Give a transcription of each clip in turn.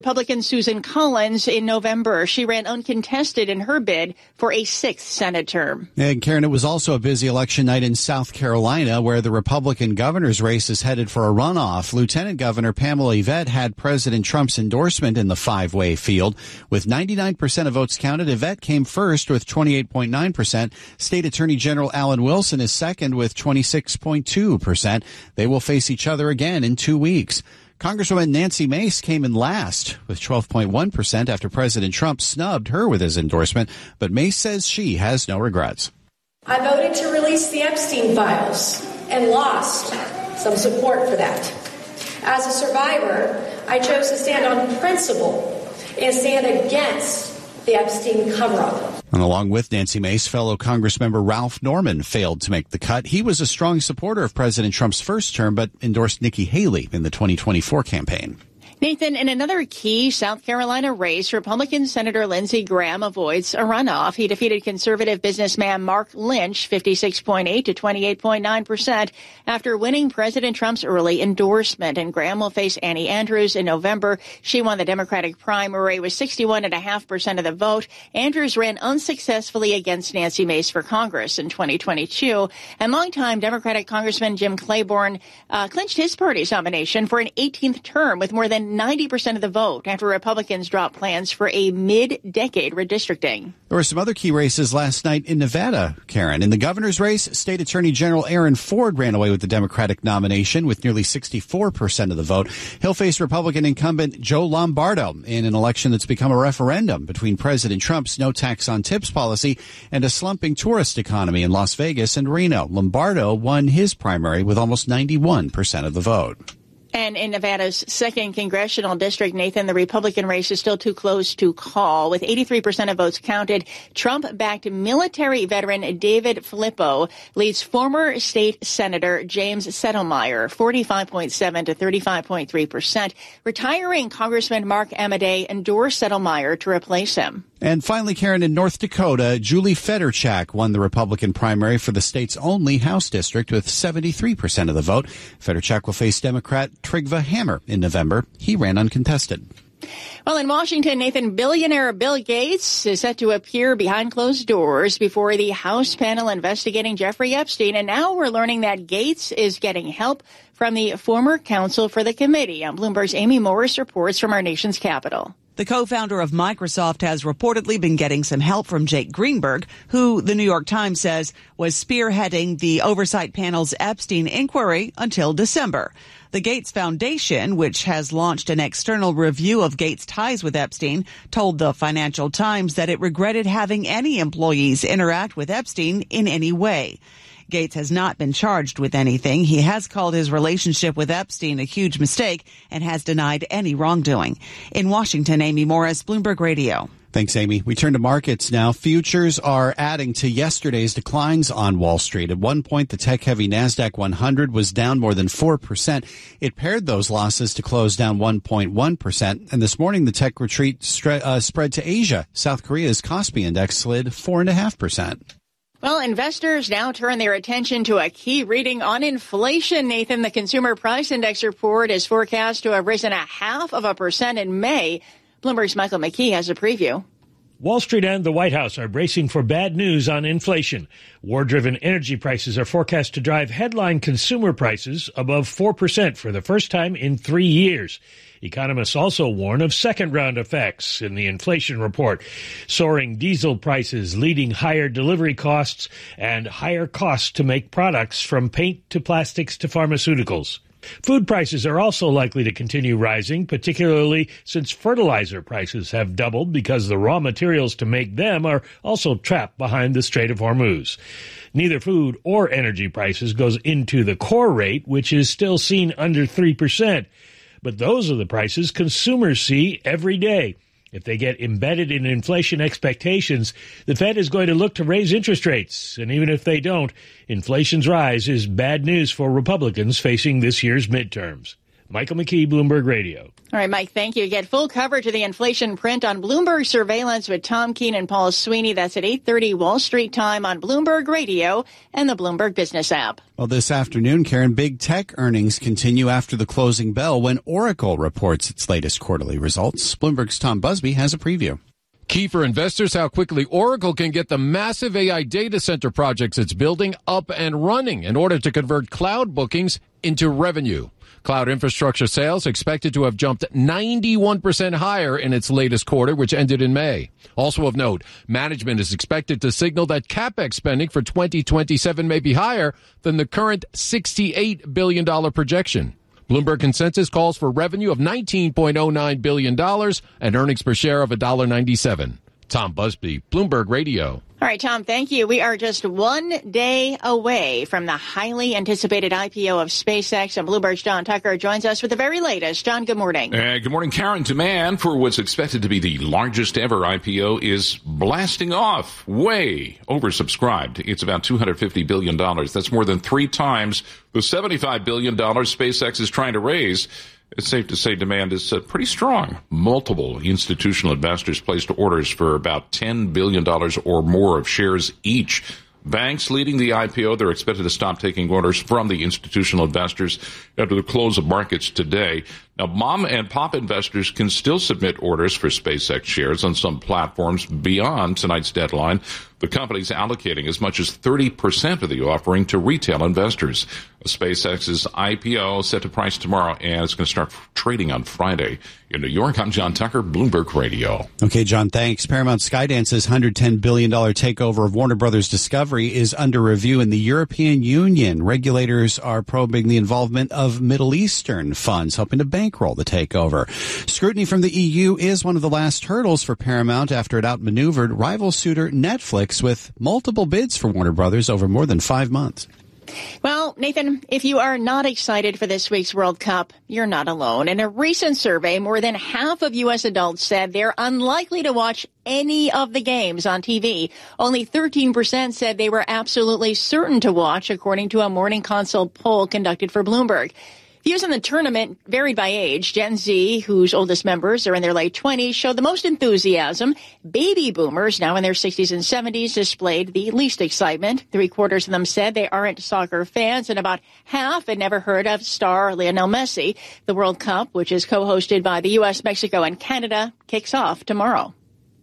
Republican Susan Collins in November. She ran uncontested in her bid for a 6th Senate term. And Karen, it was also a busy election night in South Carolina, where the Republican governor's race is headed for a runoff. Lieutenant Governor Pamela Yvette had President Trump's endorsement in the five-way field. With 99% of votes counted, Yvette came first with 28.9%. State Attorney General Alan Wilson is second with 26.2%. They will face each other again in 2 weeks. Congresswoman Nancy Mace came in last with 12.1% after President Trump snubbed her with his endorsement, but Mace says she has no regrets. I voted to release the Epstein files and lost some support for that. As a survivor, I chose to stand on principle and stand against the Epstein cover-up. And along with Nancy Mace, fellow Congressmember Ralph Norman failed to make the cut. He was a strong supporter of President Trump's first term, but endorsed Nikki Haley in the 2024 campaign. Nathan, in another key South Carolina race, Republican Senator Lindsey Graham avoids a runoff. He defeated conservative businessman Mark Lynch 56.8 to 28.9% after winning President Trump's early endorsement. And Graham will face Annie Andrews in November. She won the Democratic primary with 61.5% of the vote. Andrews ran unsuccessfully against Nancy Mace for Congress in 2022. And longtime Democratic Congressman Jim Claiborne clinched his party's nomination for an 18th term with more than 90% of the vote after Republicans dropped plans for a mid-decade redistricting. There were some other key races last night in Nevada, Karen. In the governor's race, State Attorney General Aaron Ford ran away with the Democratic nomination with nearly 64% of the vote. He'll face Republican incumbent Joe Lombardo in an election that's become a referendum between President Trump's no tax on tips policy and a slumping tourist economy in Las Vegas and Reno. Lombardo won his primary with almost 91% of the vote. And in Nevada's 2nd congressional district, Nathan, the Republican race is still too close to call. With 83% of votes counted, Trump-backed military veteran David Filippo leads former state senator James Settlemyre, 45.7 to 35.3%. Retiring Congressman Mark Amodei endorsed Settlemyre to replace him. And finally, Karen, in North Dakota, Julie Fedorchak won the Republican primary for the state's only House district with 73% of the vote. Fedorchak will face Democrat Trygve Hammer in November. He ran uncontested. Well, in Washington, Nathan, billionaire Bill Gates is set to appear behind closed doors before the House panel investigating Jeffrey Epstein. And now we're learning that Gates is getting help from the former counsel for the committee. Bloomberg's Amy Morris reports from our nation's capital. The co-founder of Microsoft has reportedly been getting some help from Jake Greenberg, who the New York Times says was spearheading the oversight panel's Epstein inquiry until December. The Gates Foundation, which has launched an external review of Gates' ties with Epstein, told the Financial Times that it regretted having any employees interact with Epstein in any way. Gates has not been charged with anything. He has called his relationship with Epstein a huge mistake and has denied any wrongdoing. In Washington, Amy Morris, Bloomberg Radio. Thanks, Amy. We turn to markets now. Futures are adding to yesterday's declines on Wall Street. At one point, the tech-heavy NASDAQ 100 was down more than 4%. It paired those losses to close down 1.1%. And this morning, the tech retreat spread to Asia. South Korea's Kospi index slid 4.5%. Well, investors now turn their attention to a key reading on inflation. Nathan, the Consumer Price Index report is forecast to have risen 0.5% in May. Bloomberg's Michael McKee has a preview. Wall Street and the White House are bracing for bad news on inflation. War-driven energy prices are forecast to drive headline consumer prices above 4% for the first time in 3 years. Economists also warn of second-round effects in the inflation report. Soaring diesel prices leading higher delivery costs and higher costs to make products from paint to plastics to pharmaceuticals. Food prices are also likely to continue rising, particularly since fertilizer prices have doubled because the raw materials to make them are also trapped behind the Strait of Hormuz. Neither food or energy prices goes into the core rate, which is still seen under 3%. But those are the prices consumers see every day. If they get embedded in inflation expectations, the Fed is going to look to raise interest rates. And even if they don't, inflation's rise is bad news for Republicans facing this year's midterms. Michael McKee, Bloomberg Radio. All right, Mike, thank you. Get full coverage of the inflation print on Bloomberg Surveillance with Tom Keene and Paul Sweeney. That's at 8:30 Wall Street time on Bloomberg Radio and the Bloomberg Business app. Well, this afternoon, Karen, big tech earnings continue after the closing bell when Oracle reports its latest quarterly results. Bloomberg's Tom Busby has a preview. Key for investors, how quickly Oracle can get the massive AI data center projects it's building up and running in order to convert cloud bookings into revenue. Cloud infrastructure sales expected to have jumped 91% higher in its latest quarter, which ended in May. Also of note, management is expected to signal that CapEx spending for 2027 may be higher than the current $68 billion projection. Bloomberg consensus calls for revenue of $19.09 billion and earnings per share of $1.97. Tom Busby, Bloomberg Radio. All right, Tom, thank you. We are just 1 day away from the highly anticipated IPO of SpaceX, and Bloomberg's John Tucker joins us with the very latest. John, good morning. Good morning, Karen. Demand for what's expected to be the largest ever IPO is blasting off, way oversubscribed. It's about $250 billion. That's more than 3 times the $75 billion SpaceX is trying to raise. It's safe to say demand is pretty strong. Multiple institutional investors placed orders for about $10 billion or more of shares each. Banks leading the IPO, they're expected to stop taking orders from the institutional investors after the close of markets today. Now, mom and pop investors can still submit orders for SpaceX shares on some platforms beyond tonight's deadline. The company's allocating as much as 30% of the offering to retail investors. SpaceX's IPO set to price tomorrow, and it's going to start trading on Friday. In New York, I'm John Tucker, Bloomberg Radio. Okay, John, thanks. Paramount Skydance's $110 billion takeover of Warner Brothers Discovery is under review in the European Union. Regulators are probing the involvement of Middle Eastern funds, hoping to bankroll the takeover. Scrutiny from the EU is one of the last hurdles for Paramount after it outmaneuvered rival suitor Netflix with multiple bids for Warner Brothers over more than 5 months. Well, Nathan, if you are not excited for this week's World Cup, you're not alone. In a recent survey, more than half of U.S. adults said they're unlikely to watch any of the games on TV. Only 13% said they were absolutely certain to watch, according to a Morning Consult poll conducted for Bloomberg. Views on the tournament varied by age. Gen Z, whose oldest members are in their late 20s, showed the most enthusiasm. Baby boomers, now in their 60s and 70s, displayed the least excitement. 3/4 of them said they aren't soccer fans, and about half had never heard of star Lionel Messi. The World Cup, which is co-hosted by the U.S., Mexico, and Canada, kicks off tomorrow.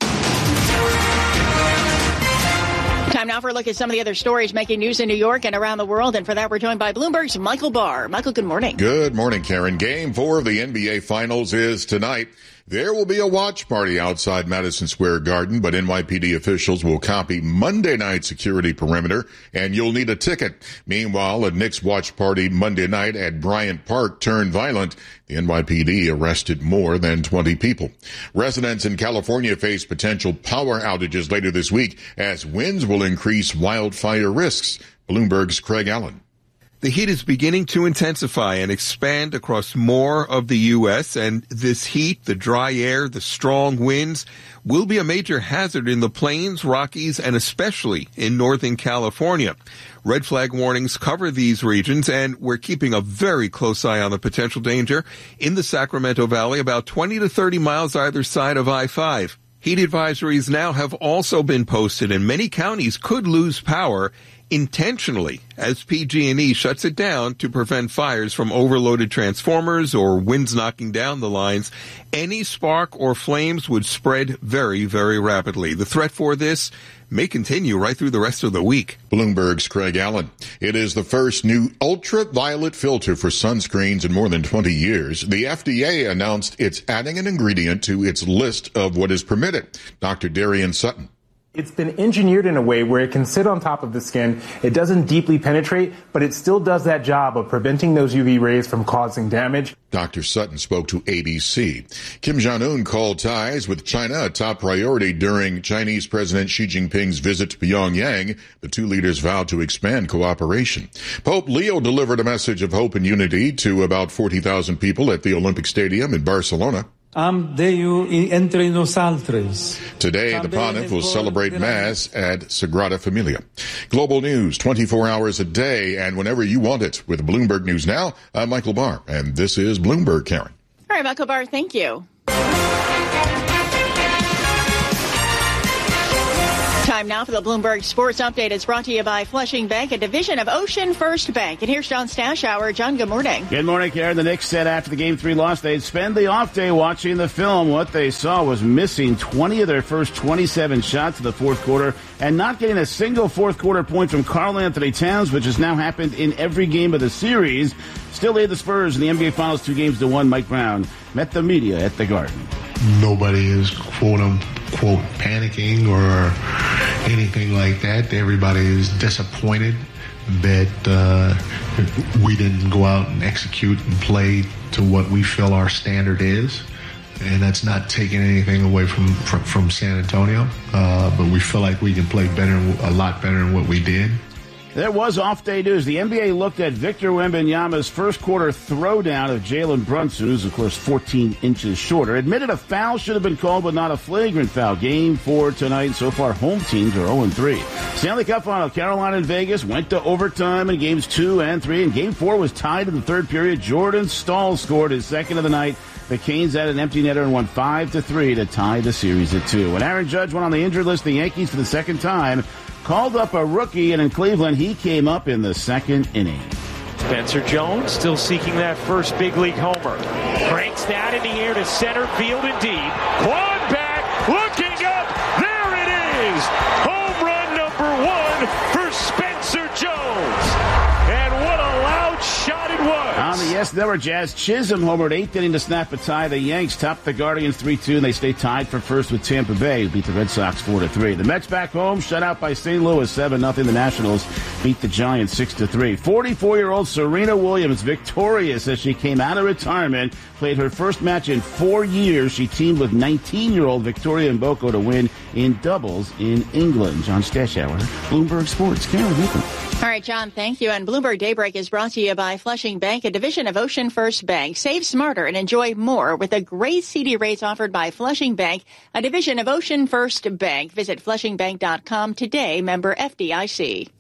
Time now for a look at some of the other stories making news in New York and around the world. And for that, we're joined by Bloomberg's Michael Barr. Michael, good morning. Good morning, Karen. Game 4 of the NBA Finals is tonight. There will be a watch party outside Madison Square Garden, but NYPD officials will copy Monday night security perimeter, and you'll need a ticket. Meanwhile, a Knicks watch party Monday night at Bryant Park turned violent. The NYPD arrested more than 20 people. Residents in California face potential power outages later this week as winds will increase wildfire risks. Bloomberg's Craig Allen. The heat is beginning to intensify and expand across more of the U.S., and this heat, the dry air, the strong winds, will be a major hazard in the Plains, Rockies, and especially in Northern California. Red flag warnings cover these regions, and we're keeping a very close eye on the potential danger in the Sacramento Valley, about 20 to 30 miles either side of I-5. Heat advisories now have also been posted, and many counties could lose power intentionally as PG&E shuts it down to prevent fires from overloaded transformers or winds knocking down the lines. Any spark or flames would spread very, very rapidly. The threat for this may continue right through the rest of the week. Bloomberg's Craig Allen. It is the first new ultraviolet filter for sunscreens in more than 20 years. The FDA announced it's adding an ingredient to its list of what is permitted. Dr. Darian Sutton. It's been engineered in a way where it can sit on top of the skin. It doesn't deeply penetrate, but it still does that job of preventing those UV rays from causing damage. Dr. Sutton spoke to ABC. Kim Jong-un called ties with China a top priority during Chinese President Xi Jinping's visit to Pyongyang. The two leaders vowed to expand cooperation. Pope Leo delivered a message of hope and unity to about 40,000 people at the Olympic Stadium in Barcelona. Today, the Pontiff will celebrate Mass at Sagrada Familia. Global news 24 hours a day and whenever you want it. With Bloomberg News Now, I'm Michael Barr, and this is Bloomberg, Karen. All right, Michael Barr, thank you. Time now for the Bloomberg Sports Update. It's brought to you by Flushing Bank, a division of Ocean First Bank. And here's John Stashower. John, good morning. Good morning, Karen. The Knicks said after the Game 3 loss, they'd spend the off day watching the film. What they saw was missing 20 of their first 27 shots in the fourth quarter and not getting a single fourth quarter point from Karl Anthony Towns, which has now happened in every game of the series. Still lead the Spurs in the NBA Finals 2-1. Mike Brown met the media at the Garden. Nobody is quote-unquote panicking or anything like that. Everybody is disappointed that we didn't go out and execute and play to what we feel our standard is. And that's not taking anything away from San Antonio. But we feel like we can play better, a lot better than what we did. There was off-day news. The NBA looked at Victor Wembanyama's first quarter throwdown of Jalen Brunson, who's, of course, 14 inches shorter. Admitted a foul should have been called, but not a flagrant foul. Game 4 tonight. So far, home teams are 0-3. Stanley Cup final. Carolina and Vegas went to overtime in games 2 and 3. And game 4 was tied in the third period. Jordan Staal scored his second of the night. The Canes had an empty netter and won 5-3 to tie the series at 2. When Aaron Judge went on the injured list, the Yankees for the second time called up a rookie, and in Cleveland, he came up in the second inning. Spencer Jones still seeking that first big league homer. Cranks that in the air to center field and deep. Quad back, looking up. There it is. Home run number 1 for Spencer Jones. And what a loud shot it was. On the yes, there were Jazz. Chisholm homered 8th inning to snap a tie. The Yanks topped the Guardians 3-2, and they stay tied for first with Tampa Bay, who beat the Red Sox 4-3. The Mets back home, shut out by St. Louis 7-0. The Nationals beat the Giants 6-3. 44-year-old Serena Williams victorious as she came out of retirement, played her first match in 4 years. She teamed with 19-year-old Victoria Mboko to win in doubles in England. John Stashower, Bloomberg Sports. Karen Whitman. All right, John, thank you. And Bloomberg Daybreak is brought to you by Flushing Bank, a division of Ocean First Bank. Save smarter and enjoy more with the great CD rates offered by Flushing Bank, a division of Ocean First Bank. Visit flushingbank.com today, member FDIC.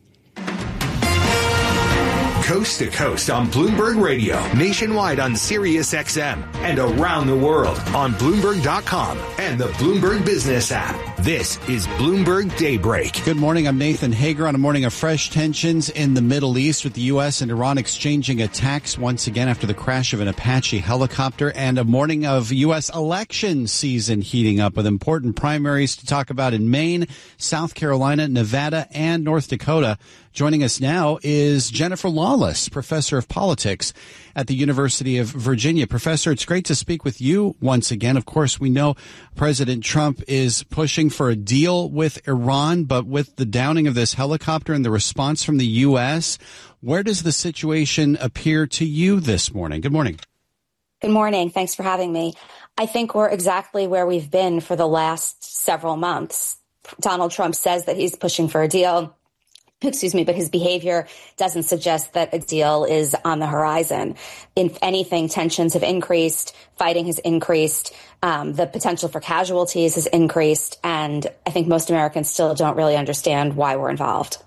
Coast to coast on Bloomberg Radio, nationwide on Sirius XM, and around the world on Bloomberg.com and the Bloomberg Business app. This is Bloomberg Daybreak. Good morning. I'm Nathan Hager on a morning of fresh tensions in the Middle East with the U.S. and Iran exchanging attacks once again after the crash of an Apache helicopter, and a morning of U.S. election season heating up with important primaries to talk about in Maine, South Carolina, Nevada, and North Dakota. Joining us now is Jennifer Lawless, professor of politics at the University of Virginia. Professor, it's great to speak with you once again. Of course, we know President Trump is pushing for a deal with Iran, but with the downing of this helicopter and the response from the U.S., where does the situation appear to you this morning? Good morning. Good morning. Thanks for having me. I think we're exactly where we've been for the last several months. Donald Trump says that he's pushing for a deal. But his behavior doesn't suggest that a deal is on the horizon. If anything, tensions have increased, fighting has increased, the potential for casualties has increased, and I think most Americans still don't really understand why we're involved.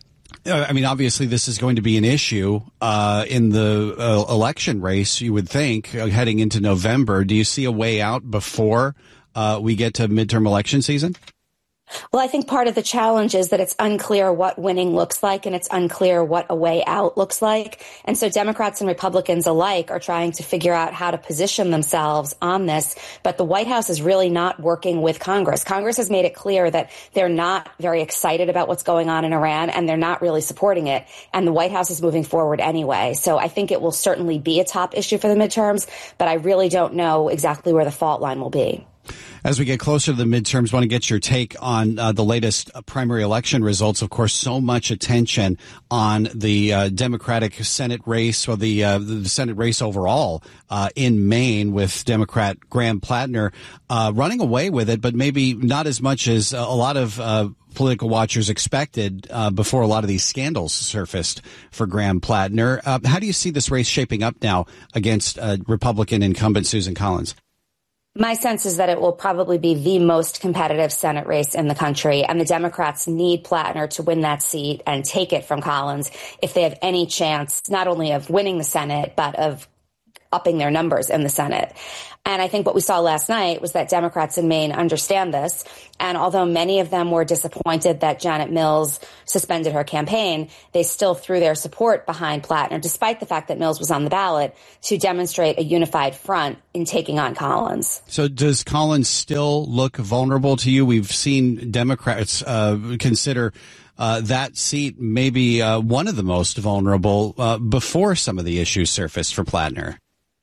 I mean, obviously, this is going to be an issue in the election race, you would think, heading into November. Do you see a way out before we get to midterm election season? Well, I think part of the challenge is that it's unclear what winning looks like, and it's unclear what a way out looks like. And so Democrats and Republicans alike are trying to figure out how to position themselves on this. But the White House is really not working with Congress. Congress has made it clear that they're not very excited about what's going on in Iran, and they're not really supporting it. And the White House is moving forward anyway. So I think it will certainly be a top issue for the midterms, but I really don't know exactly where the fault line will be. As we get closer to the midterms, I want to get your take on the latest primary election results. Of course, so much attention on the Democratic Senate race, or the Senate race overall in Maine, with Democrat Graham Plattner running away with it, but maybe not as much as a lot of political watchers expected before a lot of these scandals surfaced for Graham Plattner. How do you see this race shaping up now against Republican incumbent Susan Collins? My sense is that it will probably be the most competitive Senate race in the country, and the Democrats need Plattner to win that seat and take it from Collins if they have any chance not only of winning the Senate, but of upping their numbers in the Senate. And I think what we saw last night was that Democrats in Maine understand this. And although many of them were disappointed that Janet Mills suspended her campaign, they still threw their support behind Plattner, despite the fact that Mills was on the ballot, to demonstrate a unified front in taking on Collins. So does Collins still look vulnerable to you? We've seen Democrats consider that seat maybe one of the most vulnerable before some of the issues surfaced for Plattner.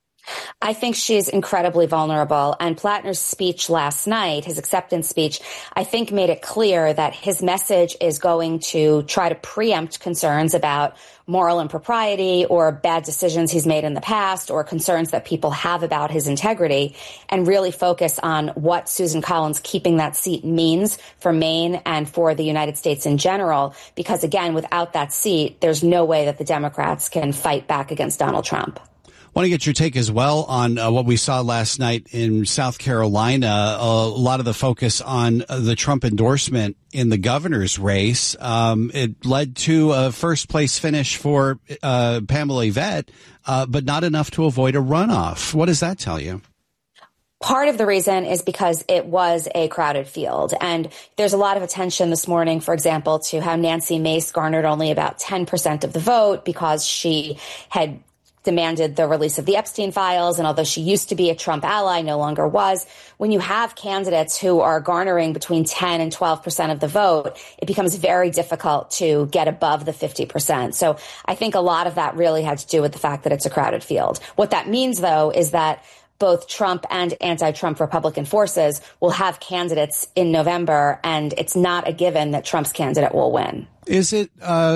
I think she's incredibly vulnerable. And Plattner's speech last night, his acceptance speech, I think made it clear that his message is going to try to preempt concerns about moral impropriety or bad decisions he's made in the past or concerns that people have about his integrity, and really focus on what Susan Collins keeping that seat means for Maine and for the United States in general. Because again, without that seat, there's no way that the Democrats can fight back against Donald Trump. I want to get your take as well on what we saw last night in South Carolina. A lot of the focus on the Trump endorsement in the governor's race. It led to a first place finish for Pamela Yvette, but not enough to avoid a runoff. What does that tell you? Part of the reason is because it was a crowded field. And there's a lot of attention this morning, for example, to how Nancy Mace garnered only about 10% of the vote because she had demanded the release of the Epstein files. And although she used to be a Trump ally, no longer was. When you have candidates who are garnering between 10 and 12% of the vote, it becomes very difficult to get above the 50%. So I think a lot of that really had to do with the fact that it's a crowded field. What that means, though, is that both Trump and anti-Trump Republican forces will have candidates in November, and it's not a given that Trump's candidate will win. Is it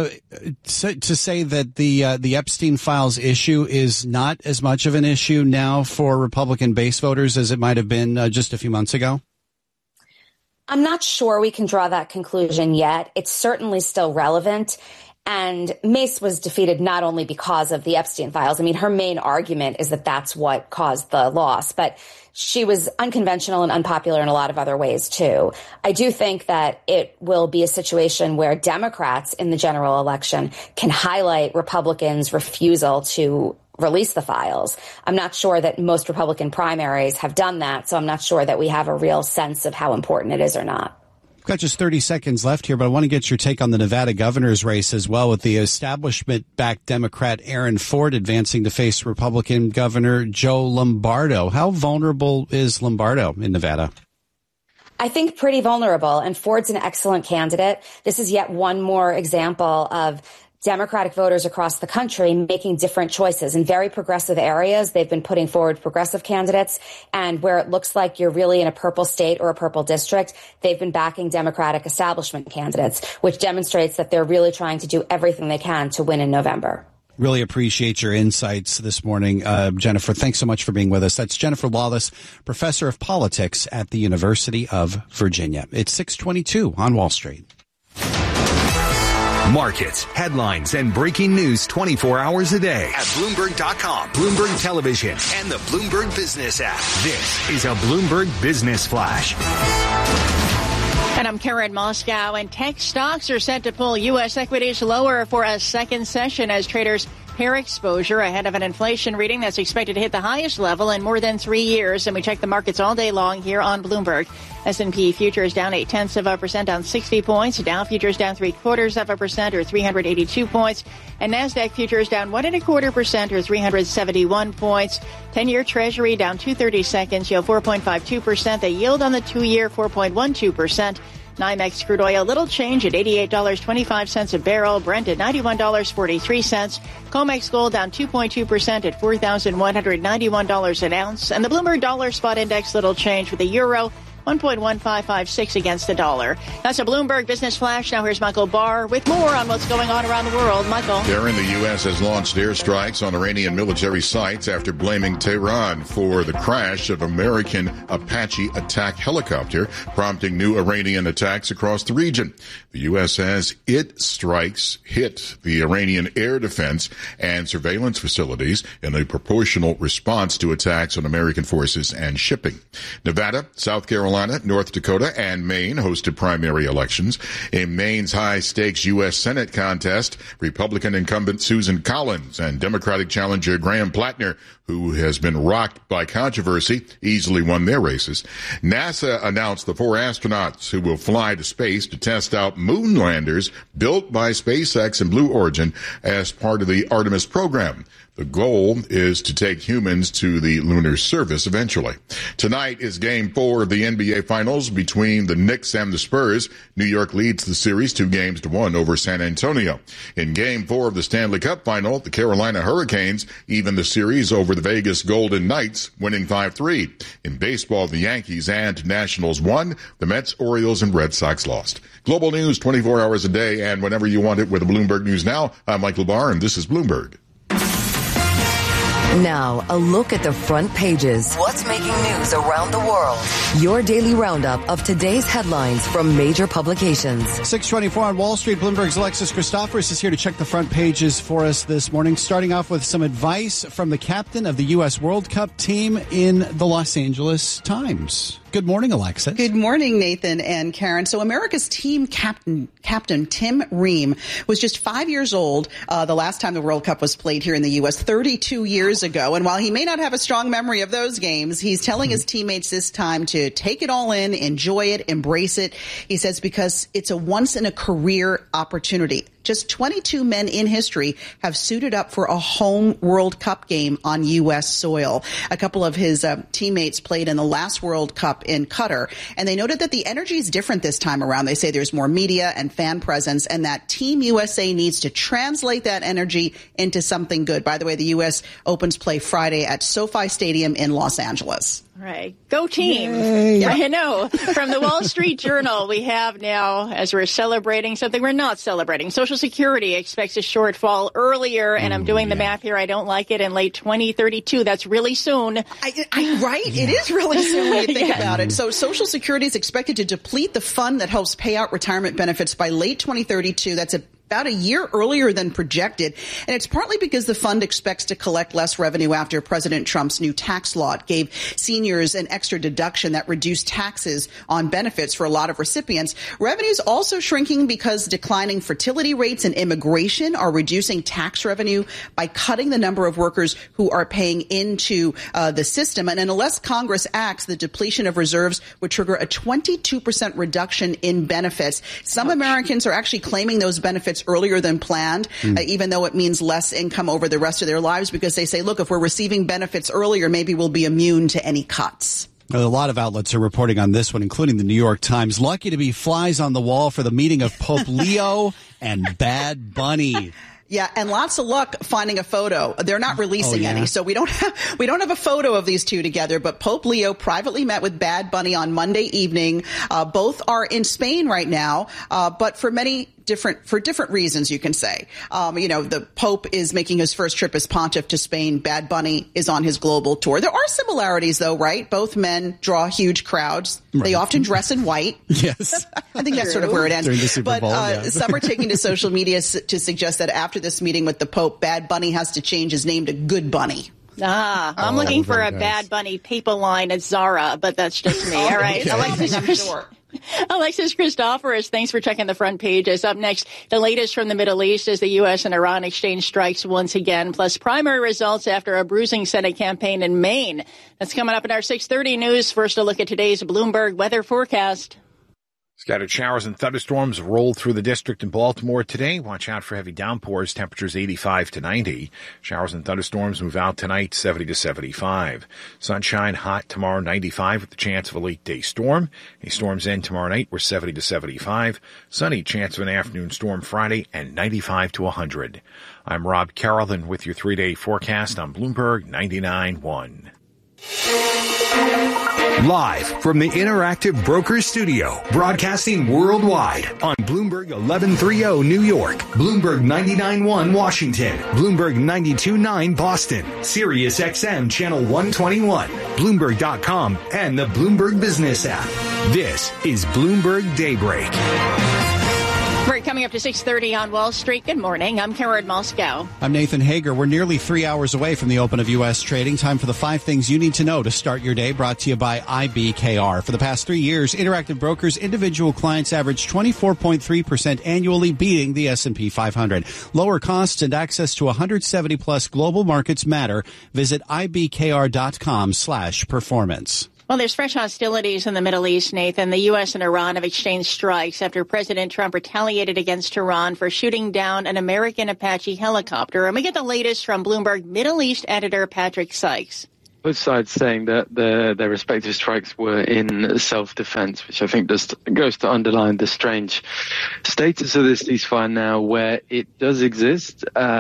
to say that the Epstein files issue is not as much of an issue now for Republican base voters as it might have been just a few months ago? I'm not sure we can draw that conclusion yet. It's certainly still relevant. And Mace was defeated not only because of the Epstein files. I mean, her main argument is that that's what caused the loss, but she was unconventional and unpopular in a lot of other ways, too. I do think that it will be a situation where Democrats in the general election can highlight Republicans' refusal to release the files. I'm not sure that most Republican primaries have done that, so I'm not sure that we have a real sense of how important it is or not. Got just 30 seconds left here, but I want to get your take on the Nevada governor's race as well, with the establishment-backed Democrat Aaron Ford advancing to face Republican Governor Joe Lombardo. How vulnerable is Lombardo in Nevada? I think pretty vulnerable, and Ford's an excellent candidate. This is yet one more example of Democratic voters across the country making different choices. In very progressive areas, they've been putting forward progressive candidates. And where it looks like you're really in a purple state or a purple district, they've been backing Democratic establishment candidates, which demonstrates that they're really trying to do everything they can to win in November. Really appreciate your insights this morning, Jennifer. Thanks so much for being with us. That's Jennifer Lawless, professor of politics at the University of Virginia. It's 6:22 on Wall Street. Markets, headlines, and breaking news 24 hours a day at Bloomberg.com, Bloomberg Television, and the Bloomberg Business app. This is a Bloomberg Business Flash. And I'm Karen Moscow, and tech stocks are set to pull U.S. equities lower for a second session as traders pair exposure ahead of an inflation reading that's expected to hit the highest level in more than 3 years. And we check the markets all day long here on Bloomberg. S&P futures down 0.8%, down 60 points. Dow futures down 0.75% or 382 points. And NASDAQ futures down 1.25% or 371 points. 10-year Treasury down 2/32, yield 4.52%. The yield on the 2-year 4.12%. NYMEX crude oil, little change at $88.25 a barrel. Brent at $91.43. COMEX gold down 2.2% at $4,191 an ounce. And the Bloomberg Dollar Spot Index, little change with the euro 1.1556 against the dollar. That's a Bloomberg Business Flash. Now here's Michael Barr with more on what's going on around the world. Michael. There in the U.S. has launched airstrikes on Iranian military sites after blaming Tehran for the crash of American Apache attack helicopter, prompting new Iranian attacks across the region. The U.S. says its strikes hit the Iranian air defense and surveillance facilities in a proportional response to attacks on American forces and shipping. Nevada, South Carolina, North Dakota, and Maine hosted primary elections. In Maine's high-stakes U.S. Senate contest, Republican incumbent Susan Collins and Democratic challenger Graham Plattner, who has been rocked by controversy, easily won their races. NASA announced the 4 astronauts who will fly to space to test out moon landers built by SpaceX and Blue Origin as part of the Artemis program. The goal is to take humans to the lunar surface eventually. Tonight is Game 4 of the NBA Finals between the Knicks and the Spurs. New York leads the series 2-1 over San Antonio. In Game 4 of the Stanley Cup Final, the Carolina Hurricanes even the series over the Vegas Golden Knights, winning 5-3. In baseball, the Yankees and Nationals won. The Mets, Orioles, and Red Sox lost. Global news 24 hours a day and whenever you want it with Bloomberg News Now. I'm Michael Barr, and this is Bloomberg. Now, a look at the front pages. What's making news around the world? Your daily roundup of today's headlines from major publications. 6:24 on Wall Street. Bloomberg's Alexis Christoforous is here to check the front pages for us this morning, starting off with some advice from the captain of the U.S. World Cup team in the Los Angeles Times. Good morning, Alexis. Good morning, Nathan and Karen. So America's team captain Tim Ream was just 5 years old the last time the World Cup was played here in the U.S. 32 years ago. And while he may not have a strong memory of those games, he's telling his teammates this time to take it all in, enjoy it, embrace it. He says because it's a once-in-a-career opportunity. Just 22 men in history have suited up for a home World Cup game on U.S. soil. A couple of his teammates played in the last World Cup in Qatar, and they noted that the energy is different this time around. They say there's more media and fan presence, and that Team USA needs to translate that energy into something good. By the way, the U.S. opens play Friday at SoFi Stadium in Los Angeles. All right. Go team. Yay. I know. From the Wall Street Journal, we have now, as we're celebrating something we're not celebrating, Social Security expects a shortfall earlier, and I'm doing the math here. I don't like it, in late 2032. That's really soon. Right? Yeah. It is really soon when you think about it. So Social Security is expected to deplete the fund that helps pay out retirement benefits by late 2032. That's about a year earlier than projected. And it's partly because the fund expects to collect less revenue after President Trump's new tax law gave seniors an extra deduction that reduced taxes on benefits for a lot of recipients. Revenue's also shrinking because declining fertility rates and immigration are reducing tax revenue by cutting the number of workers who are paying into the system. And unless Congress acts, the depletion of reserves would trigger a 22% reduction in benefits. Some Americans are actually claiming those benefits earlier than planned, even though it means less income over the rest of their lives, because they say, look, if we're receiving benefits earlier, maybe we'll be immune to any cuts. A lot of outlets are reporting on this one, including the New York Times. Lucky to be flies on the wall for the meeting of Pope Leo and Bad Bunny. Yeah, and lots of luck finding a photo. They're not releasing any, so we don't have a photo of these two together. But Pope Leo privately met with Bad Bunny on Monday evening. Both are in Spain right now, but for different reasons, you can say. The Pope is making his first trip as pontiff to Spain. Bad Bunny is on his global tour. There are similarities, though, right? Both men draw huge crowds. Right. They often dress in white. Yes. I think that's sort of where it ends. During the Super Bowl, some are taking to social media to suggest that after this meeting with the Pope, Bad Bunny has to change his name to Good Bunny. I'm looking for a Bad Bunny paper line at Zara, but that's just me. All right. Alexis Christoforous, thanks for checking the front pages. Up next, the latest from the Middle East as the U.S. and Iran exchange strikes once again, plus primary results after a bruising Senate campaign in Maine. That's coming up in our 6:30 news. First, a look at today's Bloomberg weather forecast. Scattered showers and thunderstorms roll through the district in Baltimore today. Watch out for heavy downpours. Temperatures 85 to 90. Showers and thunderstorms move out tonight, 70 to 75. Sunshine hot tomorrow, 95 with the chance of a late day storm. A storm's end tomorrow night, we're 70 to 75. Sunny, chance of an afternoon storm Friday, and 95 to 100. I'm Rob Carrollton with your 3-day forecast on Bloomberg 99.1. Live from the Interactive Brokers Studio, broadcasting worldwide on Bloomberg 1130 New York, Bloomberg 99.1 Washington, Bloomberg 92.9 Boston, Sirius XM Channel 121, Bloomberg.com, and the Bloomberg Business app. This is Bloomberg Daybreak. We're coming up to 6:30 on Wall Street. Good morning. I'm Karen Moscow. I'm Nathan Hager. We're nearly 3 hours away from the open of U.S. trading. Time for the 5 things you need to know to start your day, brought to you by IBKR. For the past 3 years, Interactive Brokers individual clients averaged 24.3% annually, beating the S&P 500. Lower costs and access to 170-plus global markets matter. Visit ibkr.com/performance. Well, there's fresh hostilities in the Middle East, Nathan. The U.S. and Iran have exchanged strikes after President Trump retaliated against Iran for shooting down an American Apache helicopter. And we get the latest from Bloomberg Middle East editor Patrick Sykes. Both sides saying that their respective strikes were in self-defense, which I think goes to underline the strange status of this ceasefire now, where it does exist,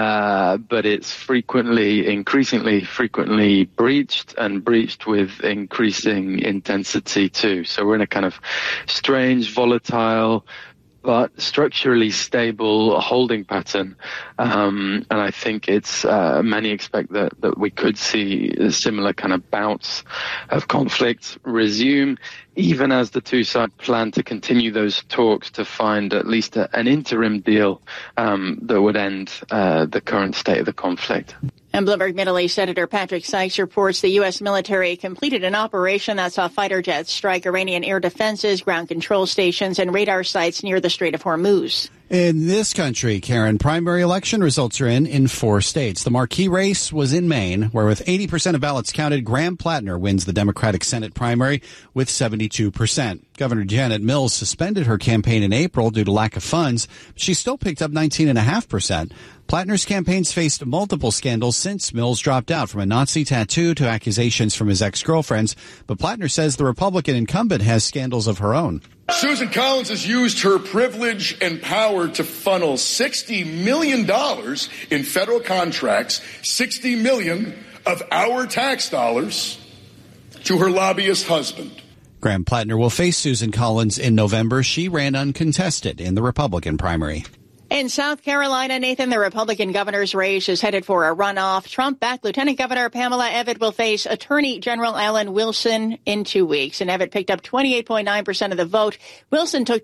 but it's increasingly frequently breached, and breached with increasing intensity too. So we're in a kind of strange, volatile, but structurally stable holding pattern. And I think it's many expect that we could see a similar kind of bouts of conflict resume, even as the two sides plan to continue those talks to find at least an interim deal that would end the current state of the conflict. And Bloomberg Middle East editor Patrick Sykes reports the U.S. military completed an operation that saw fighter jets strike Iranian air defenses, ground control stations, and radar sites near the Strait of Hormuz. In this country, Karen, primary election results are in 4 states. The marquee race was in Maine, where with 80% of ballots counted, Graham Plattner wins the Democratic Senate primary with 72%. Governor Janet Mills suspended her campaign in April due to lack of funds, but she still picked up 19.5%. Plattner's campaigns faced multiple scandals since Mills dropped out, from a Nazi tattoo to accusations from his ex-girlfriends. But Plattner says the Republican incumbent has scandals of her own. Susan Collins has used her privilege and power to funnel $60 million in federal contracts, $60 million of our tax dollars, to her lobbyist husband. Graham Plattner will face Susan Collins in November. She ran uncontested in the Republican primary. In South Carolina, Nathan, the Republican governor's race is headed for a runoff. Trump-backed Lieutenant Governor Pamela Evette will face Attorney General Alan Wilson in 2 weeks. And Evette picked up 28.9% of the vote. Wilson took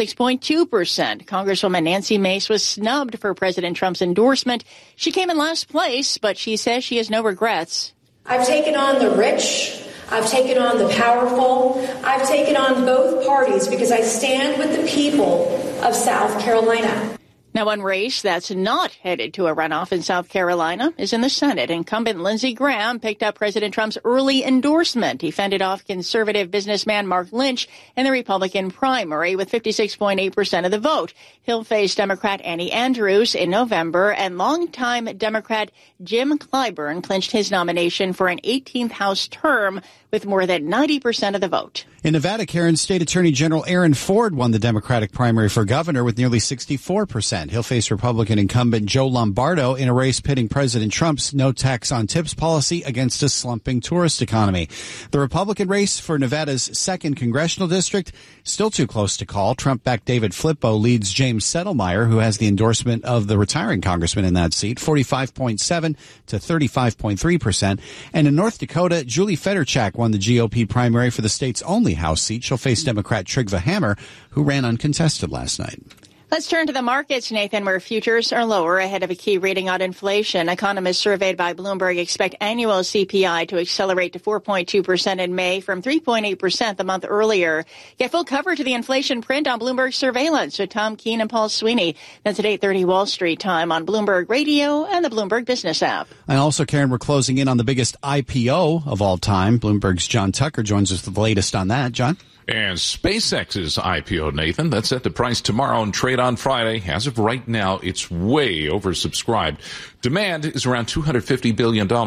26.2%. Congresswoman Nancy Mace was snubbed for President Trump's endorsement. She came in last place, but she says she has no regrets. I've taken on the rich. I've taken on the powerful. I've taken on both parties because I stand with the people of South Carolina. Now, one race that's not headed to a runoff in South Carolina is in the Senate. Incumbent Lindsey Graham picked up President Trump's early endorsement. He fended off conservative businessman Mark Lynch in the Republican primary with 56.8% of the vote. He'll face Democrat Annie Andrews in November, and longtime Democrat Jim Clyburn clinched his nomination for an 18th House term with more than 90% of the vote. In Nevada, Karen, State Attorney General Aaron Ford won the Democratic primary for governor with nearly 64%. He'll face Republican incumbent Joe Lombardo in a race pitting President Trump's no tax on tips policy against a slumping tourist economy. The Republican race for Nevada's 2nd congressional district, still too close to call. Trump-backed David Flippo leads James Settlemyre, who has the endorsement of the retiring congressman in that seat, 45.7 to 35.3%. And in North Dakota, Julie Fedorchak won the GOP primary for the state's only House seat. She'll face Democrat Trygve Hammer, who ran uncontested last night. Let's turn to the markets, Nathan, where futures are lower ahead of a key reading on inflation. Economists surveyed by Bloomberg expect annual CPI to accelerate to 4.2% in May from 3.8% the month earlier. Get full coverage of the inflation print on Bloomberg Surveillance with Tom Keene and Paul Sweeney. That's at 8:30 Wall Street time on Bloomberg Radio and the Bloomberg Business app. And also, Karen, we're closing in on the biggest IPO of all time. Bloomberg's John Tucker joins us with the latest on that. John? And SpaceX's IPO, Nathan, that's set to price tomorrow and trade on Friday. As of right now, it's way oversubscribed. Demand is around $250 billion.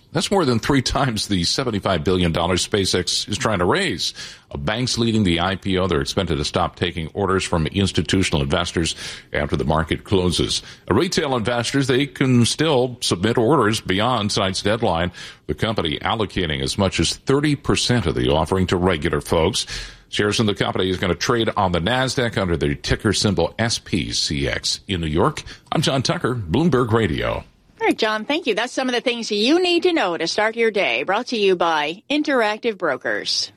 That's more than 3 times the $75 billion SpaceX is trying to raise. Banks leading the IPO, they're expected to stop taking orders from institutional investors after the market closes. Retail investors, they can still submit orders beyond tonight's deadline. The company allocating as much as 30% of the offering to regular folks. Shares in the company is going to trade on the NASDAQ under the ticker symbol SPCX. In New York, I'm John Tucker, Bloomberg Radio. All right, John, thank you. That's some of the things you need to know to start your day. Brought to you by Interactive Brokers.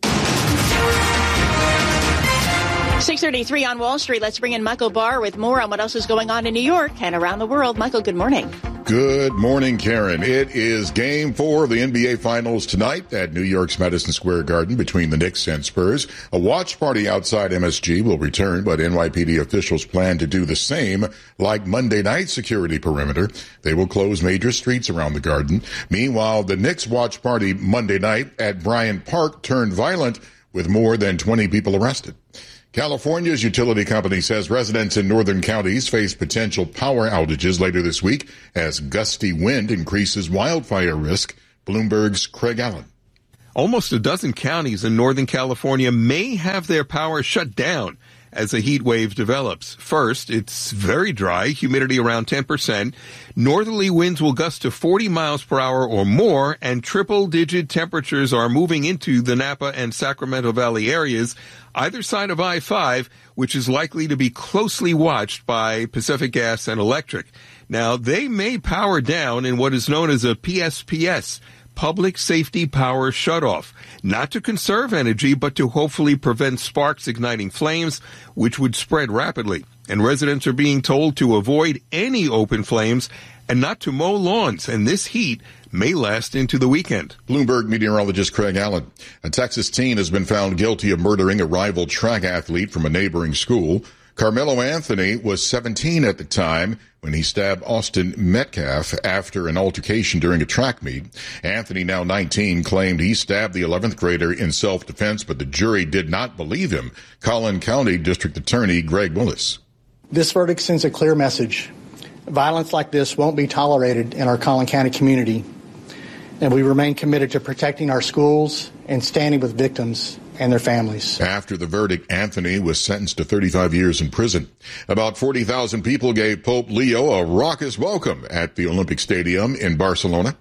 6:33 on Wall Street. Let's bring in Michael Barr with more on what else is going on in New York and around the world. Michael, good morning. Good morning, Karen. It is Game 4 of the NBA Finals tonight at New York's Madison Square Garden between the Knicks and Spurs. A watch party outside MSG will return, but NYPD officials plan to do the same like Monday night security perimeter. They will close major streets around the Garden. Meanwhile, the Knicks watch party Monday night at Bryant Park turned violent with more than 20 people arrested. California's utility company says residents in northern counties face potential power outages later this week as gusty wind increases wildfire risk. Bloomberg's Craig Allen. Almost a dozen counties in Northern California may have their power shut down as a heat wave develops. First, it's very dry, humidity around 10%. Northerly winds will gust to 40 miles per hour or more, and triple-digit temperatures are moving into the Napa and Sacramento Valley areas, either side of I-5, which is likely to be closely watched by Pacific Gas and Electric. Now, they may power down in what is known as a PSPS, Public Safety Power Shutoff, not to conserve energy, but to hopefully prevent sparks igniting flames, which would spread rapidly. And residents are being told to avoid any open flames and not to mow lawns, and this heat may last into the weekend. Bloomberg meteorologist Craig Allen. A Texas teen has been found guilty of murdering a rival track athlete from a neighboring school. Carmelo Anthony was 17 at the time when he stabbed Austin Metcalf after an altercation during a track meet. Anthony, now 19, claimed he stabbed the 11th grader in self-defense, but the jury did not believe him. Collin County District Attorney Greg Willis. This verdict sends a clear message. Violence like this won't be tolerated in our Collin County community, and we remain committed to protecting our schools and standing with victims and their families. After the verdict, Anthony was sentenced to 35 years in prison. About 40,000 people gave Pope Leo a raucous welcome at the Olympic Stadium in Barcelona.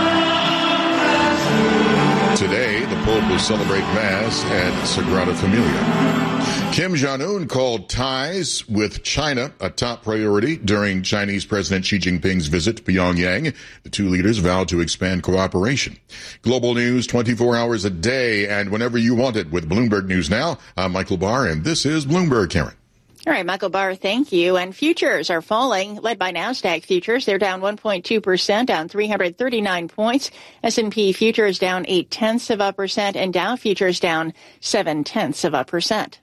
Today, the Pope will celebrate Mass at Sagrada Familia. Kim Jong-un called ties with China a top priority during Chinese President Xi Jinping's visit to Pyongyang. The two leaders vowed to expand cooperation. Global news 24 hours a day and whenever you want it with Bloomberg News Now. I'm Michael Barr, and this is Bloomberg, Karen. All right, Michael Barr, thank you. And futures are falling, led by NASDAQ futures. They're down 1.2%, down 339 points. S&P futures down 0.8%, and Dow futures down 0.7%.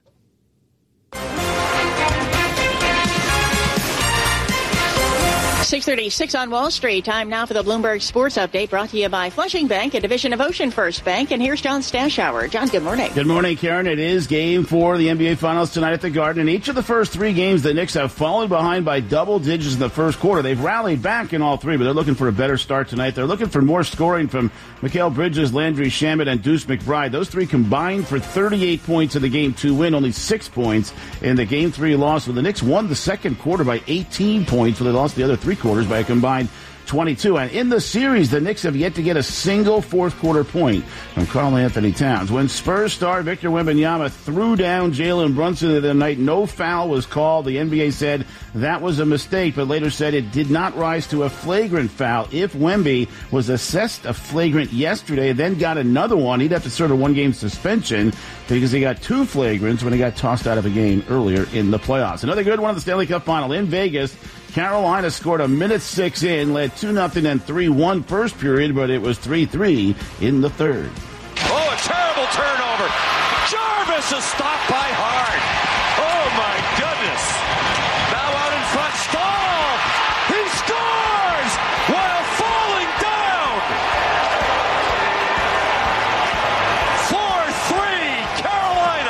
6:36 on Wall Street. Time now for the Bloomberg Sports Update, brought to you by Flushing Bank, a division of Ocean First Bank. And here's John Stashower. John, good morning. Good morning, Karen. It is Game 4 of the NBA Finals tonight at the Garden. In each of the first 3 games, the Knicks have fallen behind by double digits in the first quarter. They've rallied back in all 3, but they're looking for a better start tonight. They're looking for more scoring from Mikal Bridges, Landry Shamet, and Deuce McBride. Those 3 combined for 38 points in the Game 2 win, only 6 points in the Game 3 loss. Well, the Knicks won the second quarter by 18 points, so they lost the other 3 quarters by a combined 22. And in the series, the Knicks have yet to get a single fourth quarter point from Karl Anthony Towns. When Spurs star Victor Wembanyama threw down Jalen Brunson the other night, no foul was called. The NBA said that was a mistake, but later said it did not rise to a flagrant foul. If Wemby was assessed a flagrant yesterday, then got another one, he'd have to serve a 1-game suspension because he got 2 flagrants when he got tossed out of a game earlier in the playoffs. Another good one of the Stanley Cup Final in Vegas. Carolina scored a minute 6 in, led 2-0 and 3-1 first period, but it was 3-3 in the third. Oh, a terrible turnover. Jarvis is stopped by Hart. Oh, my goodness. Now out in front, Stahl. He scores while falling down. 4-3, Carolina. On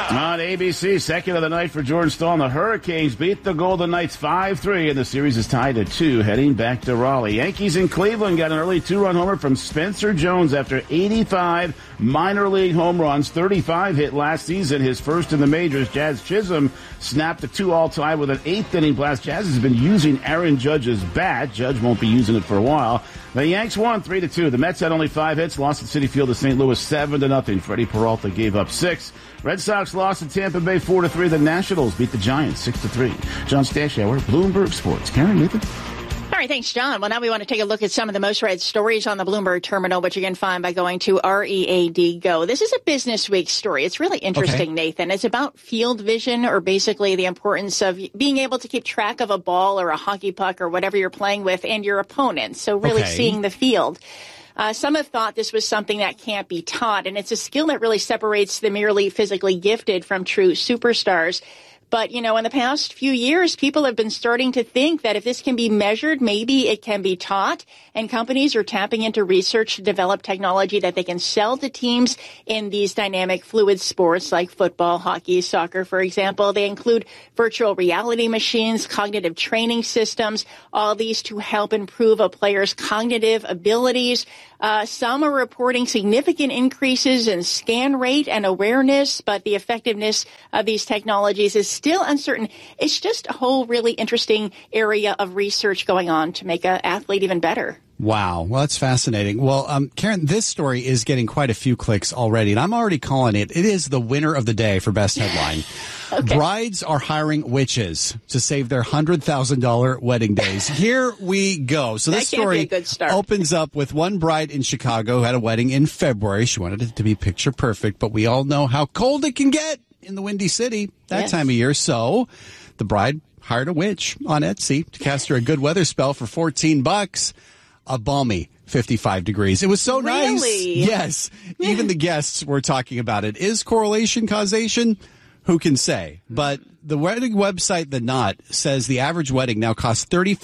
ABC, second of the night for Jordan Stahl. The Hurricanes beat the Golden Knights 5-3, and the series is tied at 2, heading back to Raleigh. Yankees in Cleveland got an early 2-run homer from Spencer Jones after 85 minor league home runs, 35 hit last season, his first in the majors. Jazz Chisholm snapped a 2-all tie with an eighth-inning blast. Jazz has been using Aaron Judge's bat. Judge won't be using it for a while. The Yanks won 3-2. The Mets had only 5 hits, lost at Citi Field to St. Louis 7-0. Freddie Peralta gave up 6. Red Sox lost at Tampa Bay 4-3. The Nationals beat the Giants 6-3. John Stashower, Bloomberg Sports. Karen, Nathan? All right, thanks, John. Well, now we want to take a look at some of the most read stories on the Bloomberg terminal, which you can find by going to READ Go. This is a Business Week story. It's really interesting, Nathan. It's about field vision, or basically the importance of being able to keep track of a ball or a hockey puck or whatever you're playing with and your opponent. So really seeing the field. Some have thought this was something that can't be taught, and it's a skill that really separates the merely physically gifted from true superstars. But, you know, in the past few years, people have been starting to think that if this can be measured, maybe it can be taught. And companies are tapping into research to develop technology that they can sell to teams in these dynamic, fluid sports like football, hockey, soccer, for example. They include virtual reality machines, cognitive training systems, all these to help improve a player's cognitive abilities. Some are reporting significant increases in scan rate and awareness, but the effectiveness of these technologies is still uncertain. It's just a whole really interesting area of research going on to make an athlete even better. Wow. Well, that's fascinating. Well, Karen, this story is getting quite a few clicks already, and I'm already calling it. It is the winner of the day for best headline. Brides are hiring witches to save their $100,000 wedding days. Here we go. So this story opens up with one bride in Chicago who had a wedding in February. She wanted it to be picture perfect, but we all know how cold it can get in the Windy City that time of year. So the bride hired a witch on Etsy to cast her a good weather spell for $14. A balmy 55 degrees. It was so nice. Yes. Even the guests were talking about it. Is correlation causation? Who can say? But the wedding website, The Knot, says the average wedding now costs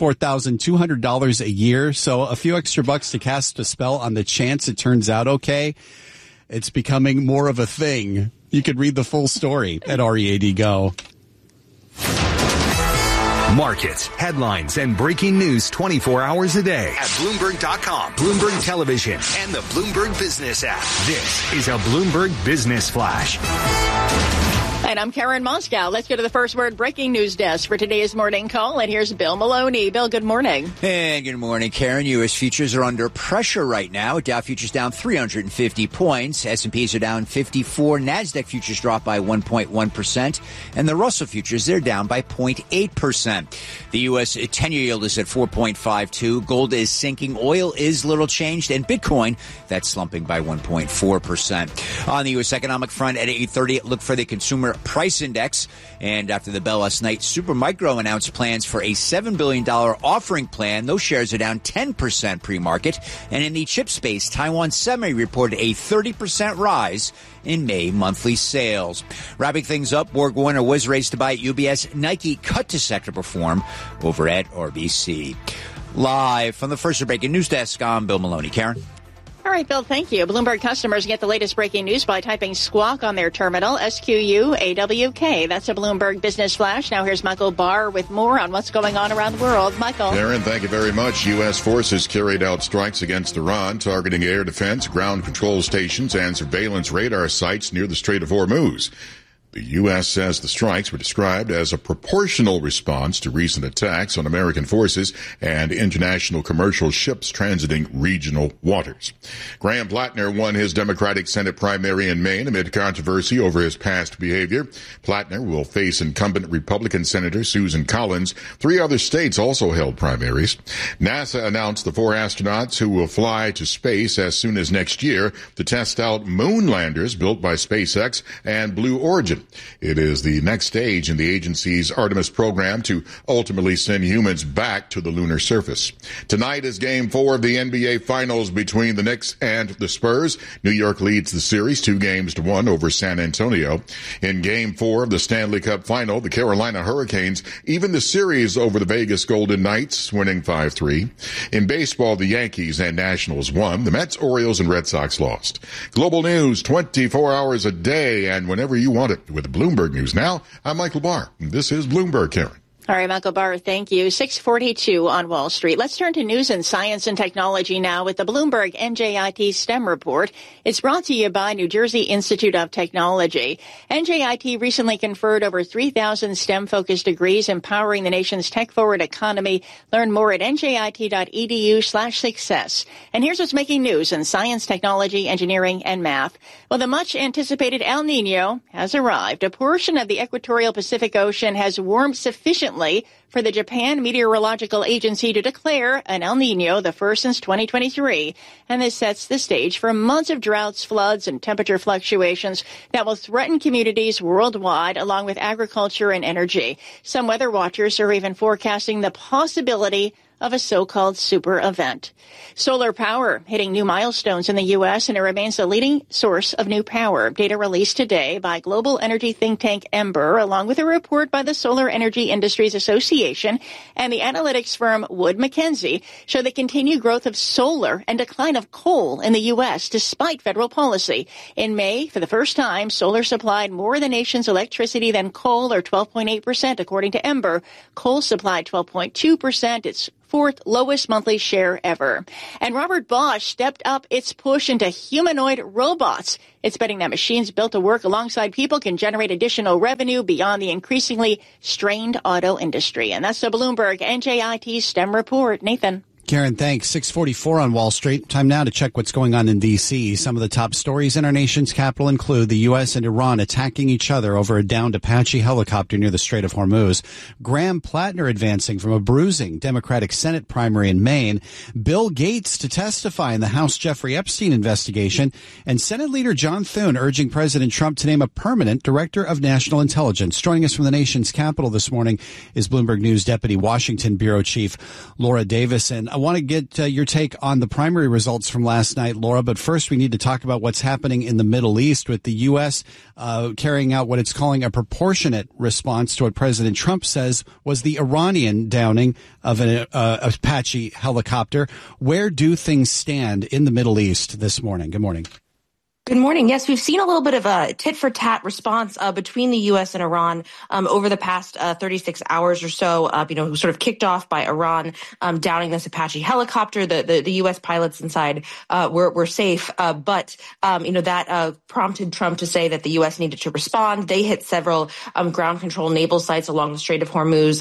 $34,200 a year. So a few extra bucks to cast a spell on the chance it turns out okay. It's becoming more of a thing. You could read the full story at READ Go. Markets, headlines, and breaking news 24 hours a day at Bloomberg.com, Bloomberg Television, and the Bloomberg Business app. This is a Bloomberg Business Flash. And I'm Karen Moscow. Let's go to the First Word breaking news desk for today's morning call. And here's Bill Maloney. Bill, good morning. And good morning, Karen. U.S. futures are under pressure right now. Dow futures down 350 points. S&Ps are down 54. NASDAQ futures dropped by 1.1%. And the Russell futures, they're down by 0.8%. The U.S. 10-year yield is at 4.52. Gold is sinking. Oil is little changed. And Bitcoin, that's slumping by 1.4%. On the U.S. economic front at 8:30, look for the consumer price index. And after the bell last night, Supermicro announced plans for a $7 billion offering plan. Those shares are down 10% pre-market. And in the chip space, Taiwan Semi reported a 30% rise in May monthly sales. Wrapping things up, Borg Warner was raised to buy at UBS. Nike cut to sector perform over at RBC. Live from the First Breaking News Desk, I'm Bill Maloney. Karen? All right, Bill, thank you. Bloomberg customers get the latest breaking news by typing Squawk on their terminal, SQUAWK. That's a Bloomberg Business Flash. Now here's Michael Barr with more on what's going on around the world. Michael. Karen, thank you very much. U.S. forces carried out strikes against Iran, targeting air defense, ground control stations, and surveillance radar sites near the Strait of Hormuz. The U.S. says the strikes were described as a proportional response to recent attacks on American forces and international commercial ships transiting regional waters. Graham Plattner won his Democratic Senate primary in Maine amid controversy over his past behavior. Plattner will face incumbent Republican Senator Susan Collins. 3 other states also held primaries. NASA announced the 4 astronauts who will fly to space as soon as next year to test out moon landers built by SpaceX and Blue Origin. It is the next stage in the agency's Artemis program to ultimately send humans back to the lunar surface. Tonight is Game 4 of the NBA Finals between the Knicks and the Spurs. New York leads the series 2-1 over San Antonio. In Game 4 of the Stanley Cup Final, the Carolina Hurricanes even the series over the Vegas Golden Knights, winning 5-3. In baseball, the Yankees and Nationals won. The Mets, Orioles, and Red Sox lost. Global news 24 hours a day and whenever you want it. With Bloomberg News Now, I'm Michael Barr. This is Bloomberg, Karen. All right, Michael Barr, thank you. 6:42 on Wall Street. Let's turn to news and science and technology now with the Bloomberg NJIT STEM report. It's brought to you by New Jersey Institute of Technology. NJIT recently conferred over 3,000 STEM-focused degrees empowering the nation's tech-forward economy. Learn more at njit.edu/success. And here's what's making news in science, technology, engineering, and math. Well, the much-anticipated El Nino has arrived. A portion of the equatorial Pacific Ocean has warmed sufficiently for the Japan Meteorological Agency to declare an El Nino, the first since 2023. And this sets the stage for months of droughts, floods, and temperature fluctuations that will threaten communities worldwide, along with agriculture and energy. Some weather watchers are even forecasting the possibility of a so-called super event. Solar power hitting new milestones in the U.S., and it remains the leading source of new power. Data released today by global energy think tank Ember, along with a report by the Solar Energy Industries Association and the analytics firm Wood Mackenzie, show the continued growth of solar and decline of coal in the U.S. despite federal policy. In May, for the first time, solar supplied more of the nation's electricity than coal, or 12.8%, according to Ember. Coal supplied 12.2%. It's fourth lowest monthly share ever. And Robert Bosch stepped up its push into humanoid robots. It's betting that machines built to work alongside people can generate additional revenue beyond the increasingly strained auto industry. And that's the Bloomberg NJIT STEM report. Nathan. Karen, thanks. 6:44 on Wall Street. Time now to check what's going on in D.C. Some of the top stories in our nation's capital include the U.S. and Iran attacking each other over a downed Apache helicopter near the Strait of Hormuz, Graham Plattner advancing from a bruising Democratic Senate primary in Maine, Bill Gates to testify in the House Jeffrey Epstein investigation, and Senate Leader John Thune urging President Trump to name a permanent director of national intelligence. Joining us from the nation's capital this morning is Bloomberg News Deputy Washington Bureau Chief Laura Davison. I want to get your take on the primary results from last night, Laura, but first we need to talk about what's happening in the Middle East with the U.S. Carrying out what it's calling a proportionate response to what President Trump says was the Iranian downing of an Apache helicopter. Where do things stand in the Middle East this morning? Good morning. Good morning. Yes, we've seen a little bit of a tit-for-tat response between the U.S. and Iran over the past 36 hours or so, sort of kicked off by Iran downing this Apache helicopter. The U.S. pilots inside were safe, but that prompted Trump to say that the U.S. needed to respond. They hit several ground control naval sites along the Strait of Hormuz.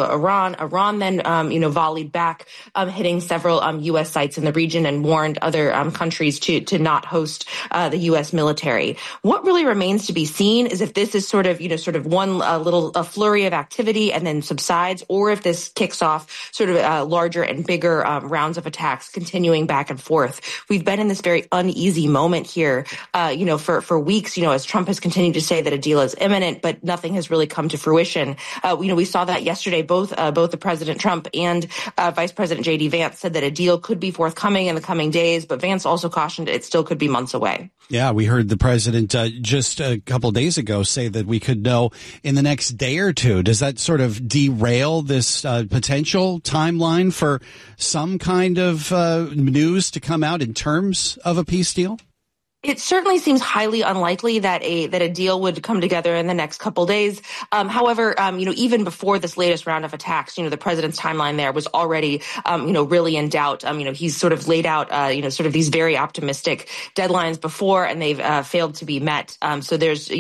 Iran then, volleyed back, hitting several U.S. sites in the region and warned other countries to not host the U.S. military. What really remains to be seen is if this is sort of one little flurry of activity and then subsides, or if this kicks off sort of larger and bigger rounds of attacks continuing back and forth. We've been in this very uneasy moment here, for weeks, as Trump has continued to say that a deal is imminent, but nothing has really come to fruition. We saw that yesterday, both the President Trump and Vice President J.D. Vance said that a deal could be forthcoming in the coming days, but Vance also cautioned it still could be months away. Yeah, we heard the president just a couple days ago say that we could know in the next day or two. Does that sort of derail this potential timeline for some kind of news to come out in terms of a peace deal? It certainly seems highly unlikely that a deal would come together in the next couple days. However, even before this latest round of attacks, the president's timeline there was already, really in doubt. He's sort of laid out, sort of these very optimistic deadlines before, and they've failed to be met. So there's,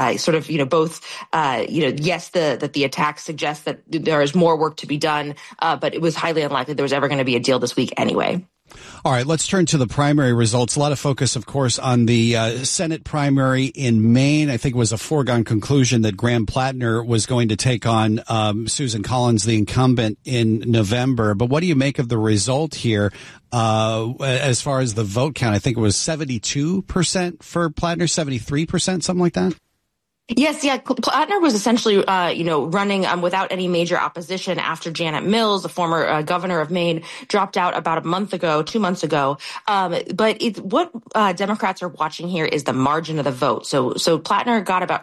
both, yes, that the attacks suggest that there is more work to be done, but it was highly unlikely there was ever going to be a deal this week anyway. All right, let's turn to the primary results. A lot of focus, of course, on the Senate primary in Maine. I think it was a foregone conclusion that Graham Plattner was going to take on Susan Collins, the incumbent, in November. But what do you make of the result here as far as the vote count? I think it was 72% for Plattner, 73%, something like that. Yes, yeah. Plattner was essentially, running without any major opposition after Janet Mills, the former governor of Maine, dropped out about 2 months ago. But what Democrats are watching here is the margin of the vote. So Plattner got about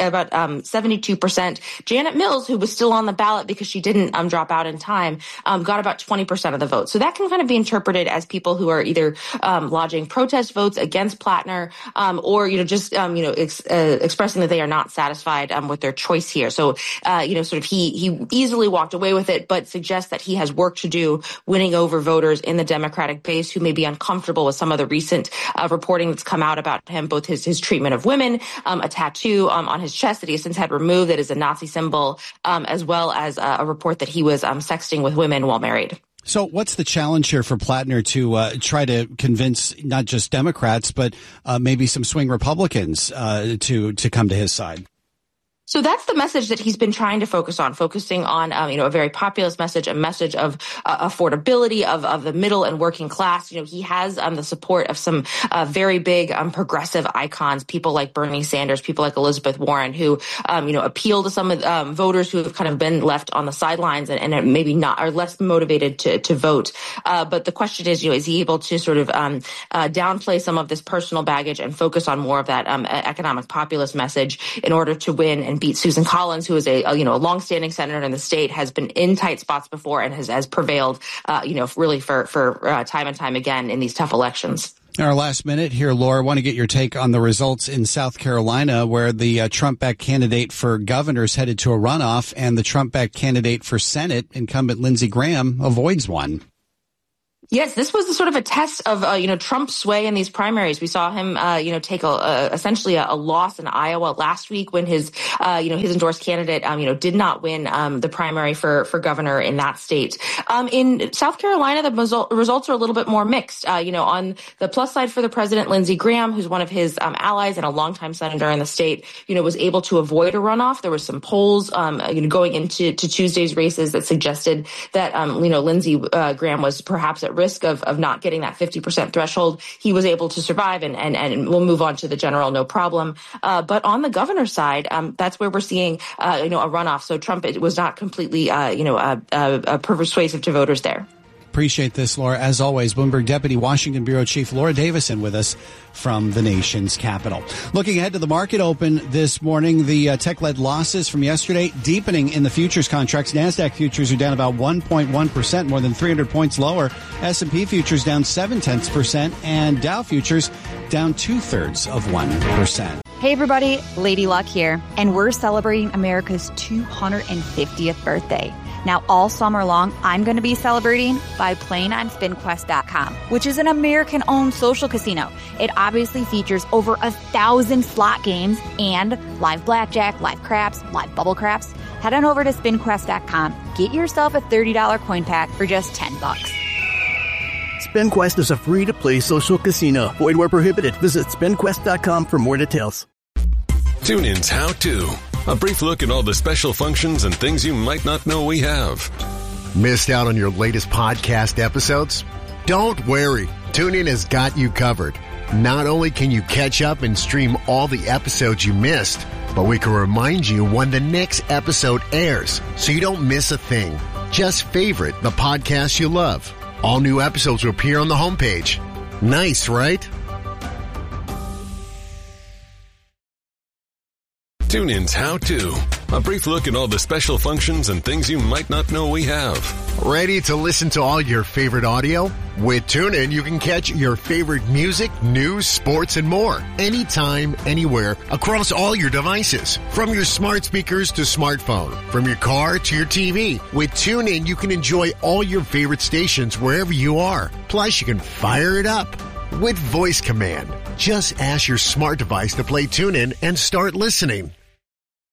72%. Janet Mills, who was still on the ballot because she didn't drop out in time, got about 20% of the vote. So that can kind of be interpreted as people who are either lodging protest votes against Plattner, or expressing that they are not satisfied with their choice here. So, sort of he easily walked away with it, but suggests that he has work to do winning over voters in the Democratic base who may be uncomfortable with some of the recent reporting that's come out about him, both his treatment of women, a tattoo on his chest that he has since had removed that is a Nazi symbol, as well as a report that he was sexting with women while married. So what's the challenge here for Plattner to try to convince not just Democrats, but maybe some swing Republicans to come to his side? So that's the message that he's been trying to focusing on, a very populist message, a message of affordability of the middle and working class. He has the support of some very big progressive icons, people like Bernie Sanders, people like Elizabeth Warren, who, appeal to some of voters who have kind of been left on the sidelines and maybe not are less motivated to vote. But the question is he able to sort of downplay some of this personal baggage and focus on more of that economic populist message in order to win and beat Susan Collins, who is a longstanding senator in the state, has been in tight spots before and has prevailed, really for time and time again in these tough elections. In our last minute here, Laura, I want to get your take on the results in South Carolina, where the Trump-backed candidate for governor is headed to a runoff, and the Trump-backed candidate for Senate, incumbent Lindsey Graham, avoids one. Yes, this was sort of a test of, Trump's sway in these primaries. We saw him, take essentially a loss in Iowa last week when his endorsed candidate, did not win the primary for governor in that state. In South Carolina, the results are a little bit more mixed. On the plus side for the president, Lindsey Graham, who's one of his allies and a longtime senator in the state, was able to avoid a runoff. There were some polls, going into Tuesday's races that suggested that, Lindsey Graham was perhaps at risk of not getting that 50% threshold. He was able to survive and we'll move on to the general, no problem. But on the governor's side, that's where we're seeing, a runoff. So Trump was not completely, persuasive to voters there. Appreciate this, Laura. As always, Bloomberg Deputy Washington Bureau Chief Laura Davison with us from the nation's capital. Looking ahead to the market open this morning, the tech-led losses from yesterday deepening in the futures contracts. NASDAQ futures are down about 1.1%, more than 300 points lower. S&P futures down 0.7%, and Dow futures down 0.2%. Hey everybody, Lady Luck here, and we're celebrating America's 250th birthday. Now, all summer long, I'm going to be celebrating by playing on SpinQuest.com, which is an American-owned social casino. It obviously features over 1,000 slot games and live blackjack, live craps, live bubble craps. Head on over to SpinQuest.com. Get yourself a $30 coin pack for just $10. SpinQuest is a free-to-play social casino. Void where prohibited. Visit SpinQuest.com for more details. TuneIn's How To. A brief look at all the special functions and things you might not know we have. Missed out on your latest podcast episodes? Don't worry. TuneIn has got you covered. Not only can you catch up and stream all the episodes you missed, but we can remind you when the next episode airs so you don't miss a thing. Just favorite the podcast you love. All new episodes will appear on the homepage. Nice, right? TuneIn's How To. A brief look at all the special functions and things you might not know we have. Ready to listen to all your favorite audio? With TuneIn, you can catch your favorite music, news, sports, and more. Anytime, anywhere, across all your devices. From your smart speakers to smartphone. From your car to your TV. With TuneIn, you can enjoy all your favorite stations wherever you are. Plus, you can fire it up with voice command. Just ask your smart device to play TuneIn and start listening.